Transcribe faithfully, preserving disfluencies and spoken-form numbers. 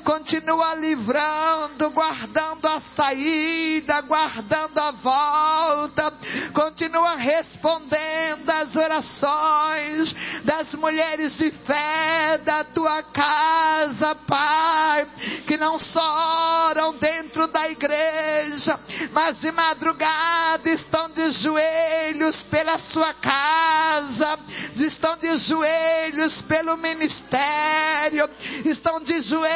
continua livrando, guardando a saída, guardando a volta, continua respondendo às orações das mulheres de fé da tua casa, Pai, que não só oram dentro da igreja, mas de madrugada estão de joelhos pela sua casa, estão de joelhos pelo ministério, estão de joelhos